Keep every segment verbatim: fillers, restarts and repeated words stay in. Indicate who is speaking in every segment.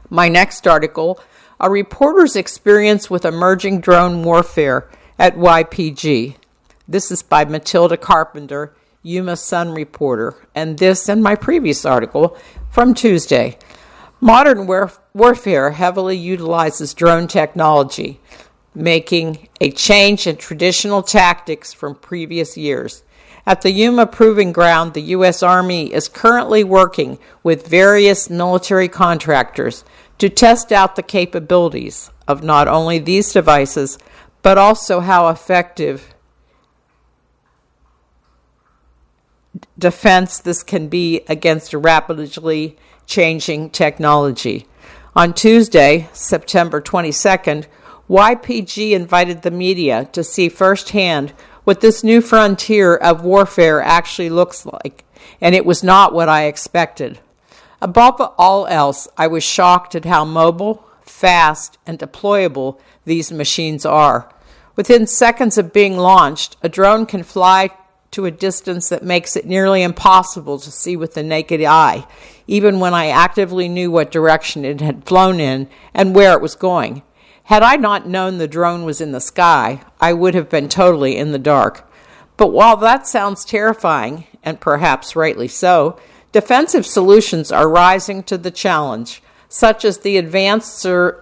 Speaker 1: My next article, A Reporter's Experience with Emerging Drone Warfare at Y P G. This is by Matilda Carpenter, Yuma Sun reporter, and this and my previous article from Tuesday. Modern war- warfare heavily utilizes drone technology, making a change in traditional tactics from previous years. At the Yuma Proving Ground, the U S Army is currently working with various military contractors to test out the capabilities of not only these devices, but also how effective defense this can be against a rapidly changing technology. On Tuesday, September twenty-second, Y P G invited the media to see firsthand what this new frontier of warfare actually looks like, and it was not what I expected. Above all else, I was shocked at how mobile, fast, and deployable these machines are. Within seconds of being launched, a drone can fly to a distance that makes it nearly impossible to see with the naked eye, even when I actively knew what direction it had flown in and where it was going. Had I not known the drone was in the sky, I would have been totally in the dark. But while that sounds terrifying, and perhaps rightly so, defensive solutions are rising to the challenge, such as the advanced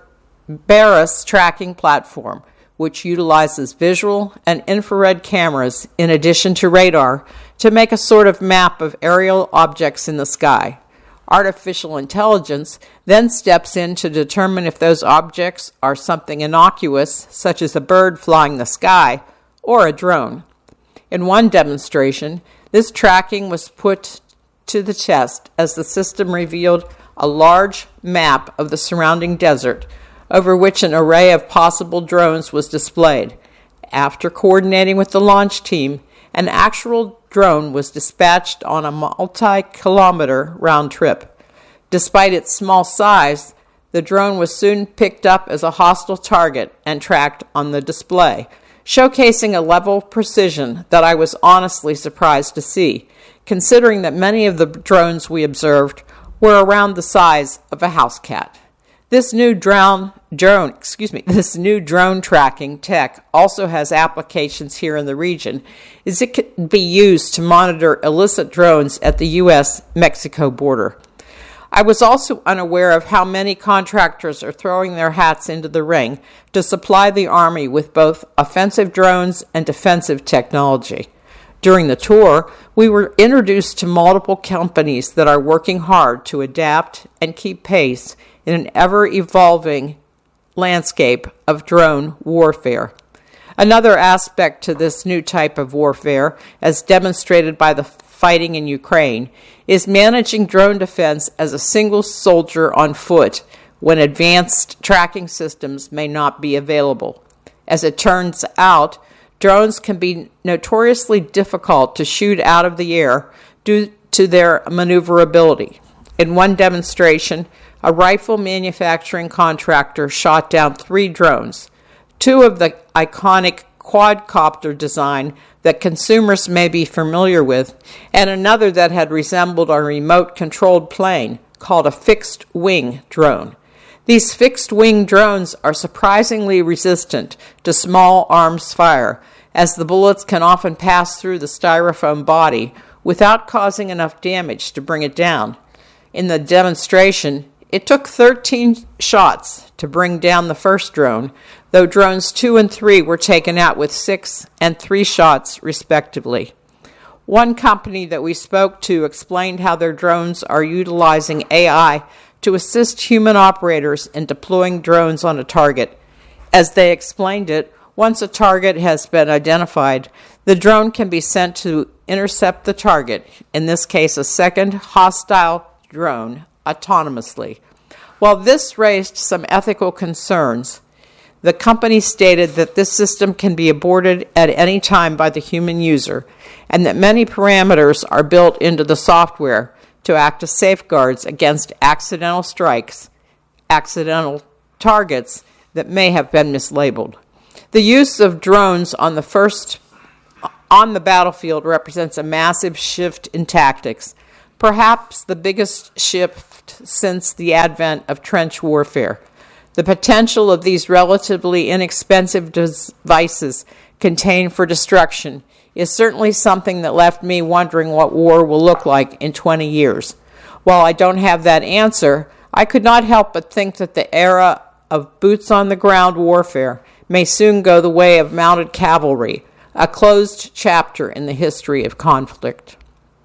Speaker 1: Cerberus tracking platform, which utilizes visual and infrared cameras in addition to radar to make a sort of map of aerial objects in the sky. Artificial intelligence then steps in to determine if those objects are something innocuous, such as a bird flying the sky, or a drone. In one demonstration, this tracking was put to the test as the system revealed a large map of the surrounding desert, over which an array of possible drones was displayed. After coordinating with the launch team, an actual drone was dispatched on a multi-kilometer round trip. Despite its small size, the drone was soon picked up as a hostile target and tracked on the display, showcasing a level of precision that I was honestly surprised to see, considering that many of the drones we observed were around the size of a house cat. This new drone, drone, excuse me, this new drone tracking tech also has applications here in the region, as it can be used to monitor illicit drones at the U S Mexico border. I was also unaware of how many contractors are throwing their hats into the ring to supply the Army with both offensive drones and defensive technology. During the tour, we were introduced to multiple companies that are working hard to adapt and keep pace in an ever-evolving landscape of drone warfare. Another aspect to this new type of warfare, as demonstrated by the fighting in Ukraine, is managing drone defense as a single soldier on foot when advanced tracking systems may not be available. As it turns out, drones can be notoriously difficult to shoot out of the air due to their maneuverability. In one demonstration, a rifle manufacturing contractor shot down three drones, two of the iconic quadcopter design that consumers may be familiar with, and another that had resembled a remote-controlled plane called a fixed-wing drone. These fixed-wing drones are surprisingly resistant to small arms fire, as the bullets can often pass through the styrofoam body without causing enough damage to bring it down. In the demonstration, it took thirteen shots to bring down the first drone, though drones two and three were taken out with six and three shots, respectively. One company that we spoke to explained how their drones are utilizing A I to assist human operators in deploying drones on a target. As they explained it, once a target has been identified, the drone can be sent to intercept the target, in this case a second hostile drone, autonomously. While this raised some ethical concerns, the company stated that this system can be aborted at any time by the human user, and that many parameters are built into the software to act as safeguards against accidental strikes, accidental targets that may have been mislabeled. The use of drones on the first on the battlefield represents a massive shift in tactics, perhaps the biggest shift masked since the advent of trench warfare. The potential of these relatively inexpensive devices contained for destruction is certainly something that left me wondering what war will look like in twenty years. While I don't have that answer, I could not help but think that the era of boots-on-the-ground warfare may soon go the way of mounted cavalry, a closed chapter in the history of conflict.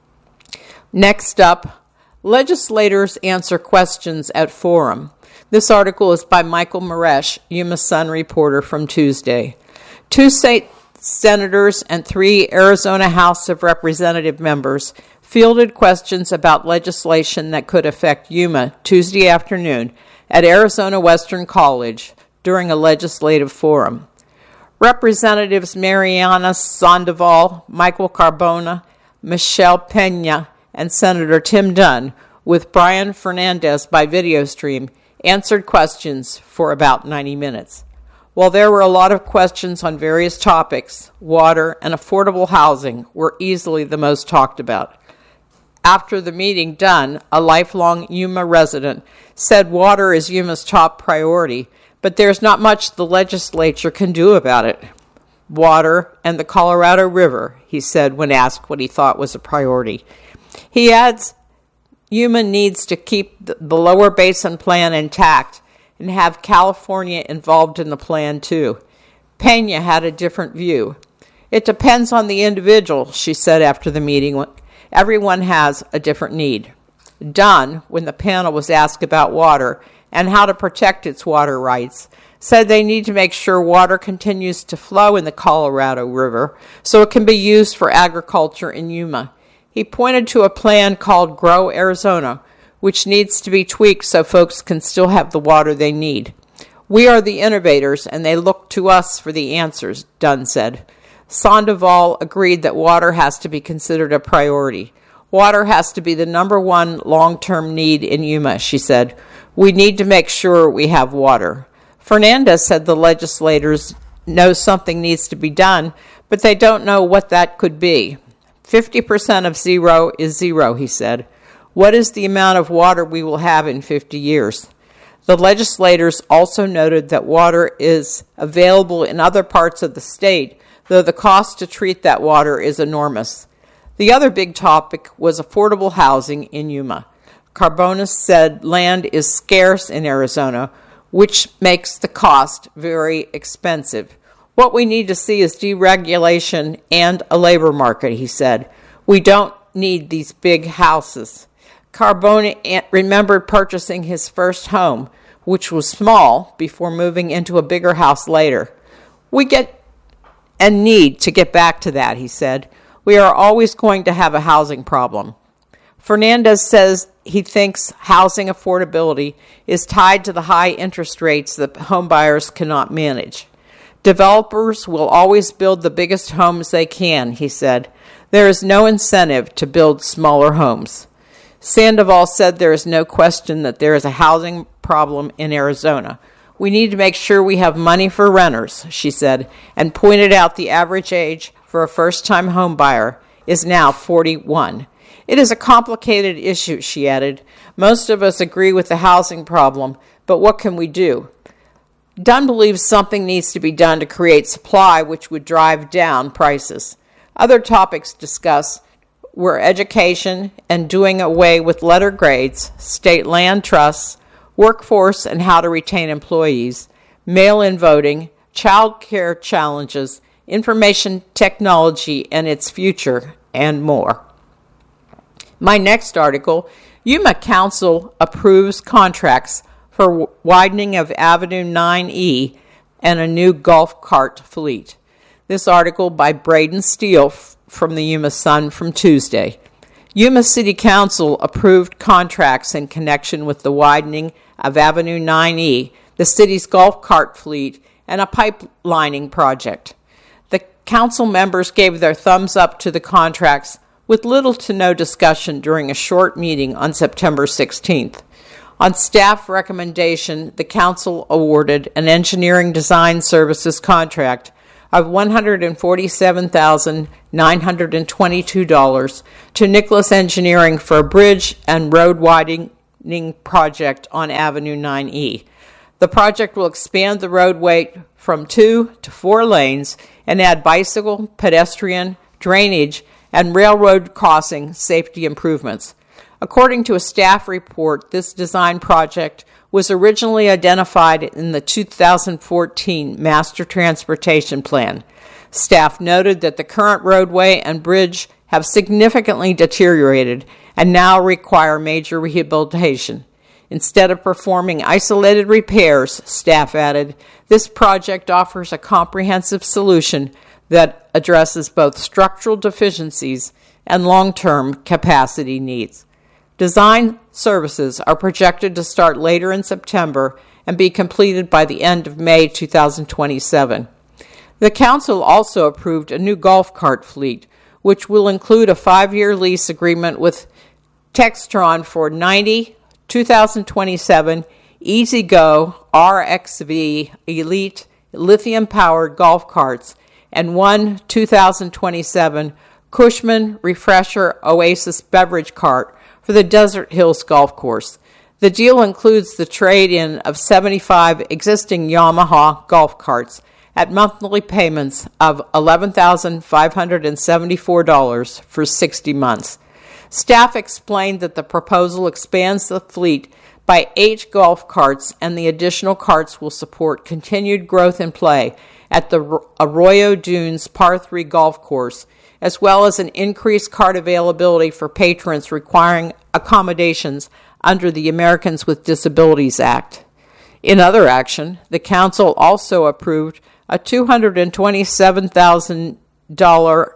Speaker 1: Next up, legislators answer questions at forum. This article is by Michael Maresh, Yuma Sun reporter from Tuesday. Two state senators and three Arizona House of Representative members fielded questions about legislation that could affect Yuma Tuesday afternoon at Arizona Western College during a legislative forum. Representatives Mariana Sandoval, Michael Carbona, Michelle Pena, and Senator Tim Dunn, with Brian Fernandez by video stream, answered questions for about ninety minutes. While there were a lot of questions on various topics, water and affordable housing were easily the most talked about. After the meeting, Dunn, a lifelong Yuma resident, said water is Yuma's top priority, but there's not much the legislature can do about it. Water and the Colorado River, he said when asked what he thought was a priority. He adds, Yuma needs to keep the lower basin plan intact and have California involved in the plan too. Pena had a different view. It depends on the individual, she said after the meeting. Everyone has a different need. Dunn, when the panel was asked about water and how to protect its water rights, said they need to make sure water continues to flow in the Colorado River so it can be used for agriculture in Yuma. He pointed to a plan called Grow Arizona, which needs to be tweaked so folks can still have the water they need. We are the innovators, and they look to us for the answers, Dunn said. Sandoval agreed that water has to be considered a priority. Water has to be the number one long-term need in Yuma, she said. We need to make sure we have water. Fernandez said the legislators know something needs to be done, but they don't know what that could be. Fifty percent of zero is zero, he said. What is the amount of water we will have in fifty years? The legislators also noted that water is available in other parts of the state, though the cost to treat that water is enormous. The other big topic was affordable housing in Yuma. Carbona said land is scarce in Arizona, which makes the cost very expensive. What we need to see is deregulation and a labor market, he said. We don't need these big houses. Carbona remembered purchasing his first home, which was small, before moving into a bigger house later. We get and need to get back to that, he said. We are always going to have a housing problem. Fernandez says he thinks housing affordability is tied to the high interest rates that homebuyers cannot manage. Developers will always build the biggest homes they can, he said. There is no incentive to build smaller homes. Sandoval said there is no question that there is a housing problem in Arizona. We need to make sure we have money for renters, she said, and pointed out the average age for a first-time home buyer is now forty-one. It is a complicated issue, she added. Most of us agree with the housing problem, but what can we do? Dunn believes something needs to be done to create supply, which would drive down prices. Other topics discussed were education and doing away with letter grades, state land trusts, workforce and how to retain employees, mail-in voting, child care challenges, information technology and its future, and more. My next article, Yuma Council approves contracts for widening of Avenue nine E and a new golf cart fleet. This article by Braden Steele from the Yuma Sun from Tuesday. Yuma City Council approved contracts in connection with the widening of Avenue nine E, the city's golf cart fleet, and a pipelining project. The council members gave their thumbs up to the contracts with little to no discussion during a short meeting on September sixteenth. On staff recommendation, the council awarded an engineering design services contract of one hundred forty-seven thousand nine hundred twenty-two dollars to Nicholas Engineering for a bridge and road widening widening project on Avenue nine E. The project will expand the roadway from two to four lanes and add bicycle, pedestrian, drainage, and railroad crossing safety improvements. According to a staff report, this design project was originally identified in the two thousand fourteen Master Transportation Plan. Staff noted that the current roadway and bridge have significantly deteriorated and now require major rehabilitation. Instead of performing isolated repairs, staff added, this project offers a comprehensive solution that addresses both structural deficiencies and long-term capacity needs. Design services are projected to start later in September and be completed by the end of May two thousand twenty-seven. The council also approved a new golf cart fleet, which will include a five-year lease agreement with Textron for ninety two thousand twenty-seven E-Z-Go R X V Elite lithium-powered golf carts and one two thousand twenty-seven Cushman Refresher Oasis beverage cart for the Desert Hills Golf Course. The deal includes the trade-in of seventy-five existing Yamaha golf carts at monthly payments of eleven thousand five hundred seventy-four dollars for sixty months. Staff explained that the proposal expands the fleet by eight golf carts, and the additional carts will support continued growth and play at the Arroyo Dunes Par three golf course, as well as an increased cart availability for patrons requiring accommodations under the Americans with Disabilities Act. In other action, the council also approved a two hundred twenty-seven thousand dollars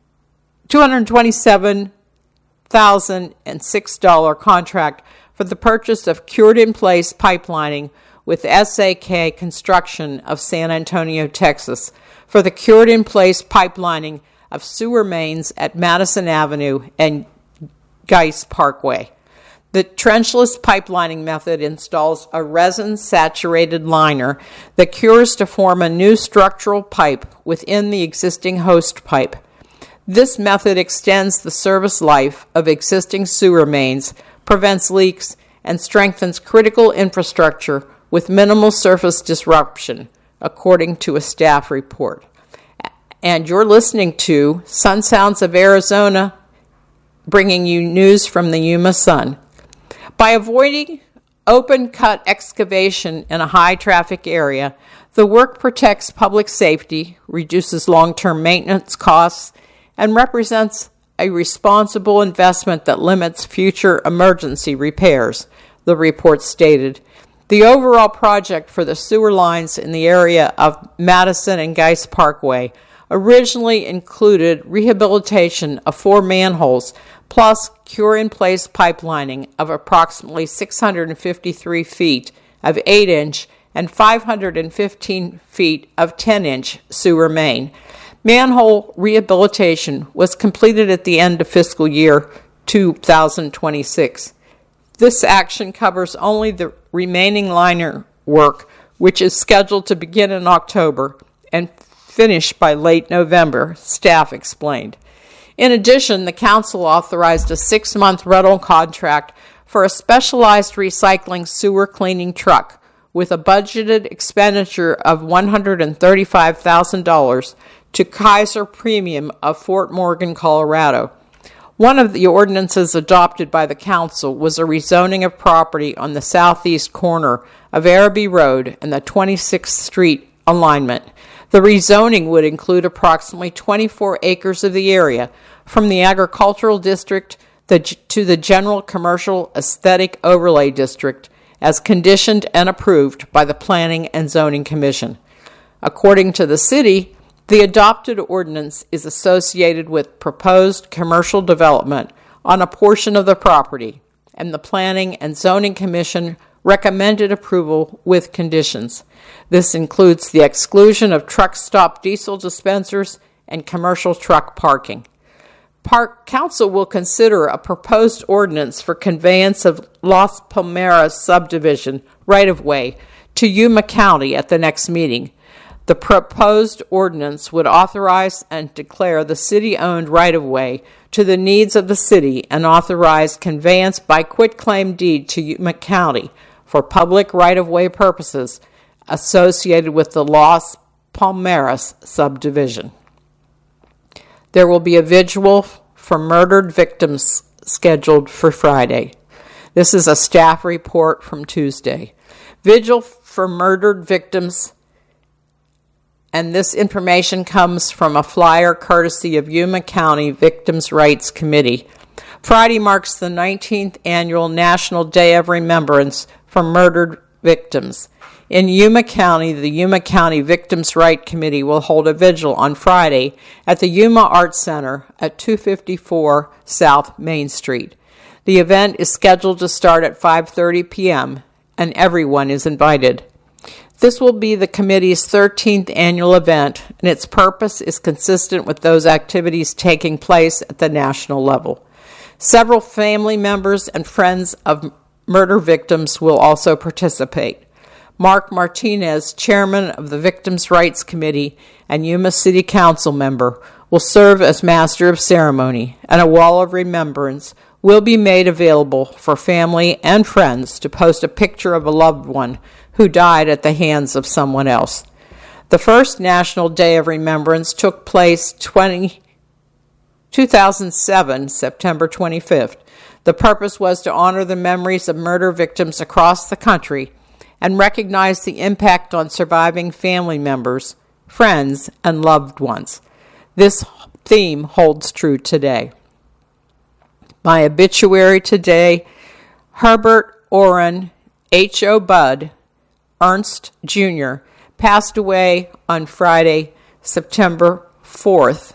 Speaker 1: two hundred twenty-seven thousand six dollars contract for the purchase of cured-in-place pipelining with S A K Construction of San Antonio, Texas, for the cured-in-place pipelining of sewer mains at Madison Avenue and Geis Parkway. The trenchless pipelining method installs a resin-saturated liner that cures to form a new structural pipe within the existing host pipe. This method extends the service life of existing sewer mains, prevents leaks, and strengthens critical infrastructure with minimal surface disruption, according to a staff report. And you're listening to Sun Sounds of Arizona, bringing you news from the Yuma Sun. By avoiding open-cut excavation in a high-traffic area, the work protects public safety, reduces long-term maintenance costs, and represents a responsible investment that limits future emergency repairs, the report stated. The overall project for the sewer lines in the area of Madison and Geis Parkway originally included rehabilitation of four manholes plus cure-in-place pipelining of approximately six hundred fifty-three feet of eight-inch and five hundred fifteen feet of ten-inch sewer main. Manhole rehabilitation was completed at the end of fiscal year two thousand twenty-six. This action covers only the remaining liner work, which is scheduled to begin in October and finish by late November, staff explained. In addition, the council authorized a six-month rental contract for a specialized recycling sewer cleaning truck with a budgeted expenditure of one hundred thirty-five thousand dollars to Kaiser Premium of Fort Morgan, Colorado. One of the ordinances adopted by the council was a rezoning of property on the southeast corner of Araby Road and the twenty-sixth Street alignment. The rezoning would include approximately twenty-four acres of the area from the agricultural district to the general commercial aesthetic overlay district as conditioned and approved by the Planning and Zoning Commission. According to the city, the adopted ordinance is associated with proposed commercial development on a portion of the property, and the Planning and Zoning Commission recommended approval with conditions. This includes the exclusion of truck stop diesel dispensers and commercial truck parking. Park Council will consider a proposed ordinance for conveyance of Las Palmeras subdivision right-of-way to Yuma County at the next meeting. The proposed ordinance would authorize and declare the city-owned right-of-way to the needs of the city and authorize conveyance by quitclaim deed to Yuma County for public right-of-way purposes associated with the Los Palmeras subdivision. There will be a vigil for murdered victims scheduled for Friday. This is a staff report from Tuesday. Vigil for murdered victims, and this information comes from a flyer courtesy of Yuma County Victims' Rights Committee. Friday marks the nineteenth annual National Day of Remembrance for Murdered Victims. In Yuma County, the Yuma County Victims' Rights Committee will hold a vigil on Friday at the Yuma Arts Center at two fifty-four South Main Street. The event is scheduled to start at five thirty p.m., and everyone is invited. This will be the committee's thirteenth annual event, and its purpose is consistent with those activities taking place at the national level. Several family members and friends of murder victims will also participate. Mark Martinez, chairman of the Victims' Rights Committee and Yuma City Council member, will serve as master of ceremony, and a wall of remembrance will be made available for family and friends to post a picture of a loved one who died at the hands of someone else. The first National Day of Remembrance took place two thousand seven, September twenty-fifth. The purpose was to honor the memories of murder victims across the country and recognize the impact on surviving family members, friends, and loved ones. This theme holds true today. My obituary today: Herbert Orrin H O. Budd Ernst Junior passed away on Friday, September fourth,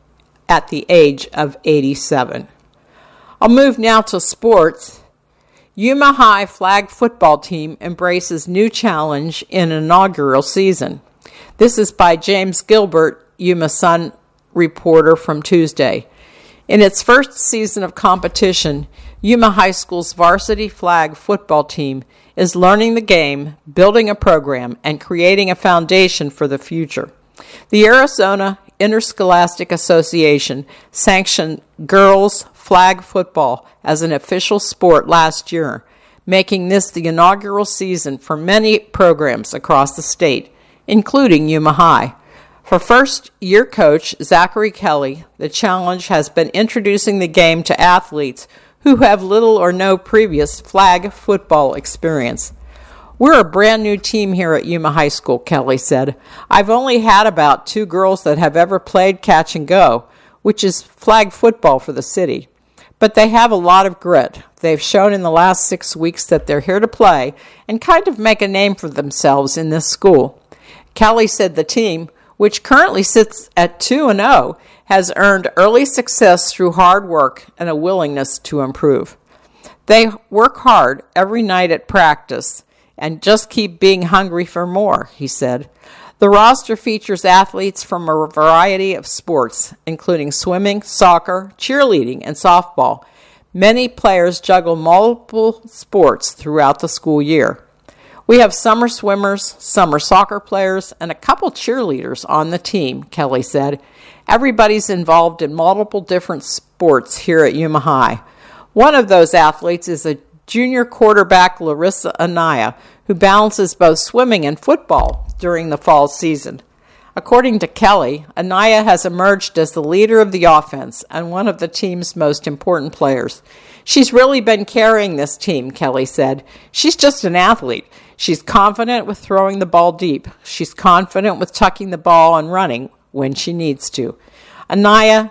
Speaker 1: at the age of eighty-seven. I'll move now to sports. Yuma High flag football team embraces new challenge in inaugural season. This is by James Gilbert, Yuma Sun reporter from Tuesday. In its first season of competition, Yuma High School's varsity flag football team is learning the game, building a program, and creating a foundation for the future. The Arizona Interscholastic Association sanctioned girls flag football as an official sport last year, making this the inaugural season for many programs across the state, including Yuma High. For first-year coach Zachary Kelly, the challenge has been introducing the game to athletes who have little or no previous flag football experience. "We're a brand new team here at Yuma High School," Kelly said. "I've only had about two girls that have ever played catch and go, which is flag football for the city. But they have a lot of grit. They've shown in the last six weeks that they're here to play and kind of make a name for themselves in this school." Kelly said the team, which currently sits at two and oh, has earned early success through hard work and a willingness to improve. They work hard every night at practice and just keep being hungry for more, he said. The roster features athletes from a variety of sports, including swimming, soccer, cheerleading, and softball. Many players juggle multiple sports throughout the school year. "We have summer swimmers, summer soccer players, and a couple cheerleaders on the team," Kelly said. "Everybody's involved in multiple different sports here at Yuma High. One of those athletes is a junior quarterback, Larissa Anaya, who balances both swimming and football during the fall season." According to Kelly, Anaya has emerged as the leader of the offense and one of the team's most important players. "She's really been carrying this team," Kelly said. "She's just an athlete. She's confident with throwing the ball deep. She's confident with tucking the ball and running when she needs to." Anaya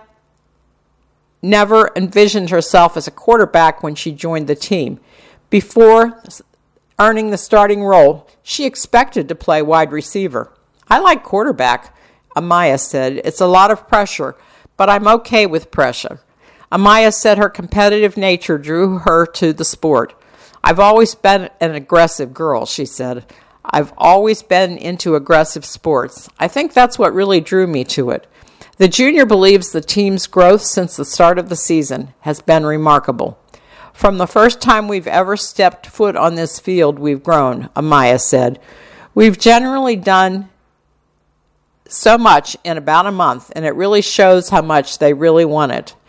Speaker 1: never envisioned herself as a quarterback when she joined the team. Before earning the starting role, she expected to play wide receiver. "I like quarterback," Amaya said. "It's a lot of pressure, but I'm okay with pressure." Amaya said her competitive nature drew her to the sport. "I've always been an aggressive girl," she said. "I've always been into aggressive sports. I think that's what really drew me to it." The junior believes the team's growth since the start of the season has been remarkable. "From the first time we've ever stepped foot on this field, we've grown," Amaya said. "We've generally done so much in about a month, and it really shows how much they really want it."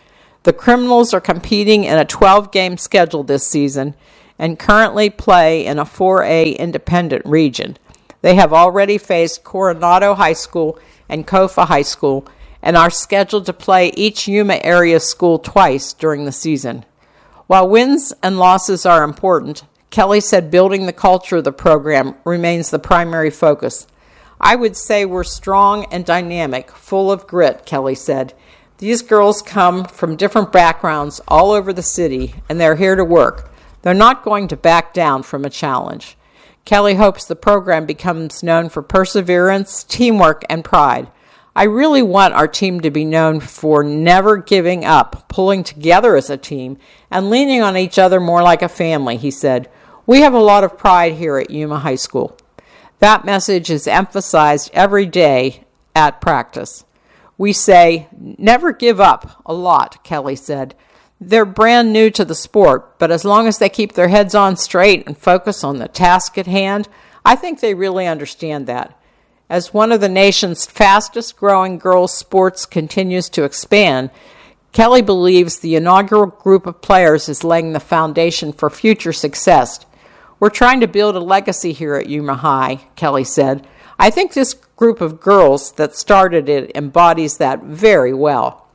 Speaker 1: The Criminals are competing in a twelve-game schedule this season and currently play in a four A independent region. They have already faced Coronado High School and Kofa High School and are scheduled to play each Yuma area school twice during the season. While wins and losses are important, Kelly said building the culture of the program remains the primary focus. I would say we're strong and dynamic, full of grit, Kelly said. These girls come from different backgrounds all over the city, and they're here to work. They're not going to back down from a challenge. Kelly hopes the program becomes known for perseverance, teamwork, and pride. I really want our team to be known for never giving up, pulling together as a team, and leaning on each other more like a family, he said. We have a lot of pride here at Yuma High School. That message is emphasized every day at practice. We say, never give up a lot, Kelly said. They're brand new to the sport, but as long as they keep their heads on straight and focus on the task at hand, I think they really understand that. As one of the nation's fastest growing girls' sports continues to expand, Kelly believes the inaugural group of players is laying the foundation for future success. We're trying to build a legacy here at Yuma High, Kelly said. I think this group of girls that started it embodies that very well.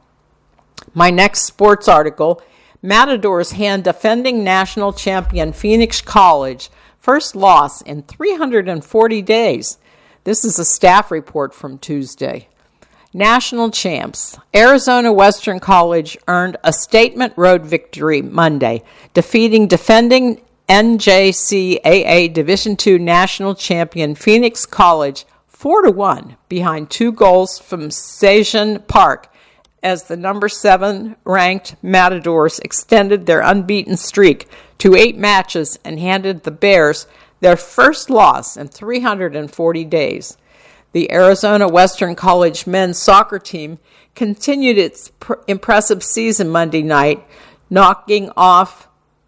Speaker 1: My next sports article, Matadors hand defending national champion Phoenix College first loss in three hundred forty days. This is a staff report from Tuesday. National champs. Arizona Western College earned a statement road victory Monday, defeating defending N J C A A Division two national champion Phoenix College four to one behind two goals from Zajan Park as the number seven ranked Matadors extended their unbeaten streak to eight matches and handed the Bears their first loss in three hundred forty days. The Arizona Western College men's soccer team continued its pr- impressive season Monday night, knocking off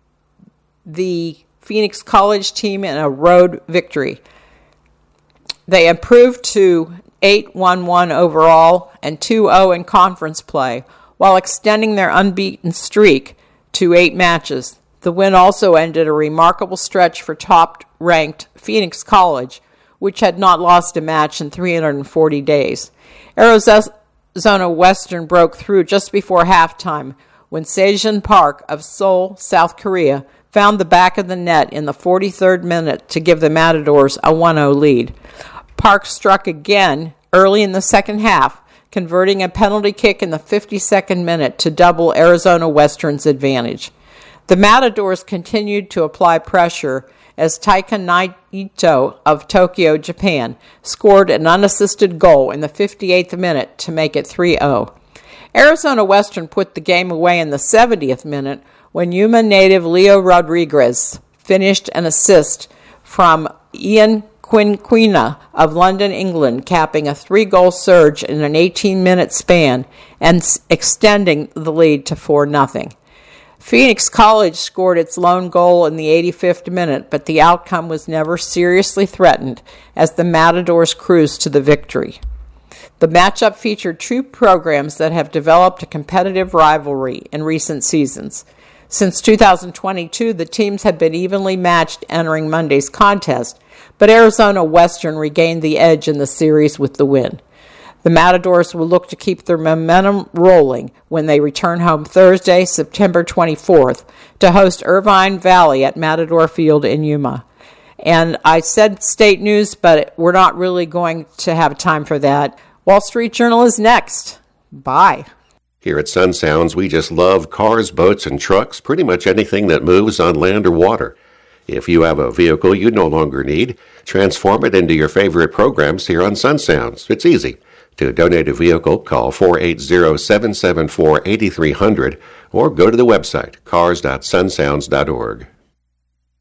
Speaker 1: the Phoenix College team in a road victory. They improved to eight one one overall and two oh in conference play, while extending their unbeaten streak to eight matches. The win also ended a remarkable stretch for top-ranked Phoenix College, which had not lost a match in three hundred forty days. Arizona Western broke through just before halftime when Zajan Park of Seoul, South Korea, found the back of the net in the forty-third minute to give the Matadors a one oh lead. Park struck again early in the second half, converting a penalty kick in the fifty-second minute to double Arizona Western's advantage. The Matadors continued to apply pressure as Taika Naito of Tokyo, Japan, scored an unassisted goal in the fifty-eighth minute to make it three oh. Arizona Western put the game away in the seventieth minute when Yuma native Leo Rodriguez finished an assist from Ian Quinquina of London, England, capping a three-goal surge in an eighteen-minute span and extending the lead to four nothing. Phoenix College scored its lone goal in the eighty-fifth minute, but the outcome was never seriously threatened as the Matadors cruised to the victory. The matchup featured two programs that have developed a competitive rivalry in recent seasons. Since two thousand twenty-two, the teams had been evenly matched entering Monday's contest, but Arizona Western regained the edge in the series with the win. The Matadors will look to keep their momentum rolling when they return home Thursday, September twenty-fourth, to host Irvine Valley at Matador Field in Yuma. And I said state news, but we're not really going to have time for that. Wall Street Journal is next. Bye.
Speaker 2: Here at Sun Sounds, we just love cars, boats, and trucks, pretty much anything that moves on land or water. If you have a vehicle you no longer need, transform it into your favorite programs here on Sun Sounds. It's easy. To donate a vehicle, call four eight zero, seven seven four, eight three zero zero or go to the website cars dot sun sounds dot org.